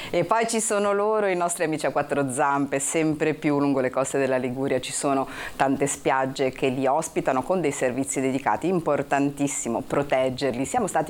E poi ci sono loro, i nostri amici a quattro zampe, sempre più lungo le coste della Liguria ci sono tante spiagge che li ospitano con dei servizi dedicati, importantissimo proteggerli. Siamo stati